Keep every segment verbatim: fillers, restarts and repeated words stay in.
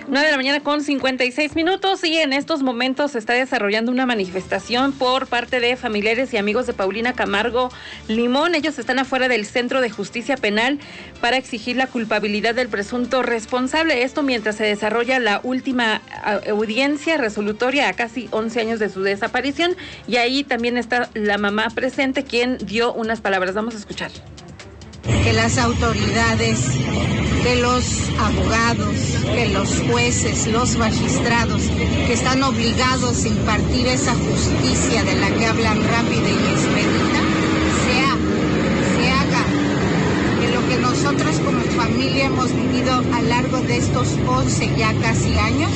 nueve de la mañana con cincuenta y seis minutos y en estos momentos se está desarrollando una manifestación por parte de familiares y amigos de Paulina Camargo Limón. Ellos están afuera del Centro de Justicia Penal para exigir la culpabilidad del presunto responsable. Esto mientras se desarrolla la última audiencia resolutoria a casi once años de su desaparición, y ahí también está la mamá presente, quien dio unas palabras. Vamos a escuchar. Que las autoridades, que los abogados, que los jueces, los magistrados, que están obligados a impartir esa justicia de la que hablan rápida y expedita, sea, se haga. Que lo que nosotros como familia hemos vivido a lo largo de estos once ya casi años,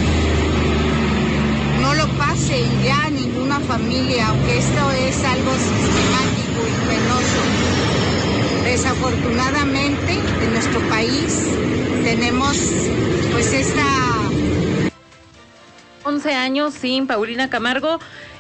no lo pase ya a ninguna familia, aunque esto es algo sistemático y penoso. Desafortunadamente, en nuestro país tenemos pues esta... once años sin Paulina Camargo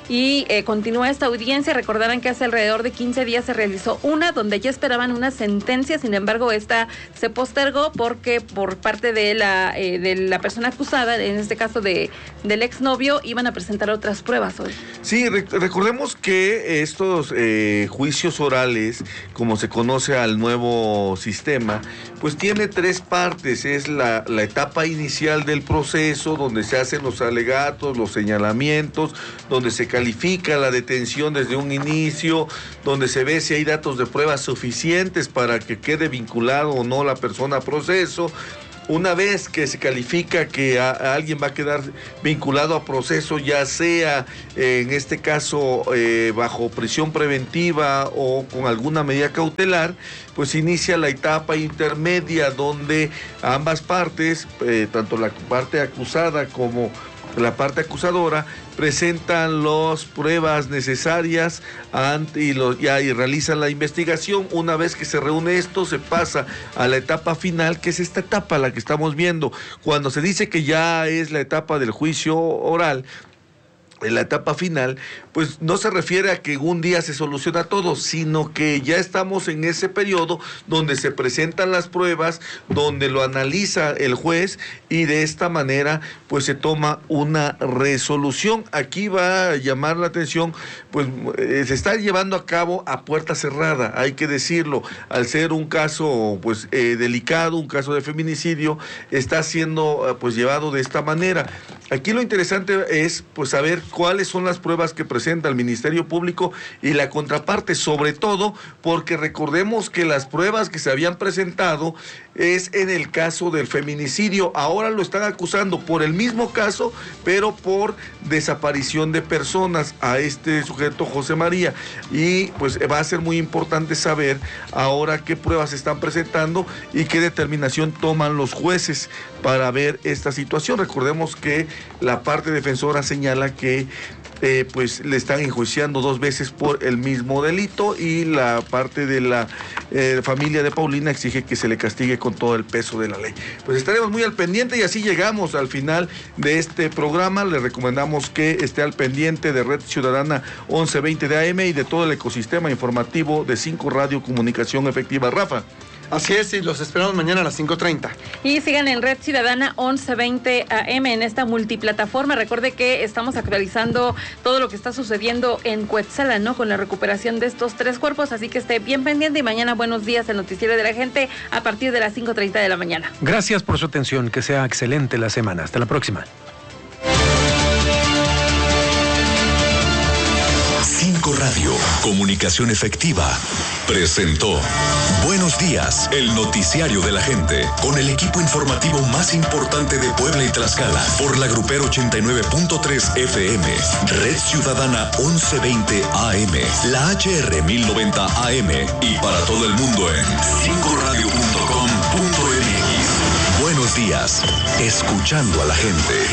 y eh, continúa esta audiencia. Recordarán que hace alrededor de quince días se realizó una donde ya esperaban una sentencia, sin embargo esta se postergó porque por parte de la eh, de la persona acusada, en este caso de del exnovio, iban a presentar otras pruebas hoy. Sí, rec- recordemos que estos eh, juicios orales, como se conoce al nuevo sistema, pues tiene tres partes. Es la, la etapa inicial del proceso, donde se hacen los alegatos, los señalamientos, donde se califica la detención desde un inicio, donde se ve si hay datos de pruebas suficientes para que quede vinculado o no la persona a proceso. Una vez que se califica que a, a alguien va a quedar vinculado a proceso, ya sea eh, en este caso eh, bajo prisión preventiva o con alguna medida cautelar, pues inicia la etapa intermedia donde ambas partes, eh, tanto la parte acusada como la parte acusadora, presentan las pruebas necesarias ante, y, lo, ya, y realizan la investigación. Una vez que se reúne esto, se pasa a la etapa final, que es esta etapa la que estamos viendo. Cuando se dice que ya es la etapa del juicio oral, en la etapa final, pues no se refiere a que un día se soluciona todo, sino que ya estamos en ese periodo donde se presentan las pruebas, donde lo analiza el juez y de esta manera pues se toma una resolución. Aquí va a llamar la atención, pues eh, se está llevando a cabo a puerta cerrada, hay que decirlo, al ser un caso pues eh, delicado, un caso de feminicidio, está siendo eh, pues llevado de esta manera. Aquí lo interesante es pues saber cuáles son las pruebas que presenta el Ministerio Público y la contraparte, sobre todo porque recordemos que las pruebas que se habían presentado es en el caso del feminicidio. Ahora lo están acusando por el mismo caso, pero por desaparición de personas a este sujeto José María. Y pues va a ser muy importante saber ahora qué pruebas se están presentando y qué determinación toman los jueces para ver esta situación. Recordemos que la parte defensora señala que Eh, pues le están enjuiciando dos veces por el mismo delito, y la parte de la eh, familia de Paulina exige que se le castigue con todo el peso de la ley. Pues estaremos muy al pendiente y así llegamos al final de este programa. Le recomendamos que esté al pendiente de Red Ciudadana once veinte de A M y de todo el ecosistema informativo de cinco Radio Comunicación Efectiva. Rafa. Así es, y los esperamos mañana a las cinco treinta. Y sigan en Red Ciudadana once veinte A M en esta multiplataforma. Recuerde que estamos actualizando todo lo que está sucediendo en Cuetzalan, ¿no? Con la recuperación de estos tres cuerpos, así que esté bien pendiente y mañana Buenos Días, el noticiero de la gente, a partir de las cinco treinta de la mañana. Gracias por su atención, que sea excelente la semana. Hasta la próxima. cinco Radio, comunicación efectiva, presentó Buenos Días, el noticiario de la gente, con el equipo informativo más importante de Puebla y Tlaxcala, por la Grupero ochenta y nueve punto tres F M, Red Ciudadana once veinte A M, la H R mil noventa A M y para todo el mundo en cinco radio punto com punto m x. Buenos días, escuchando a la gente.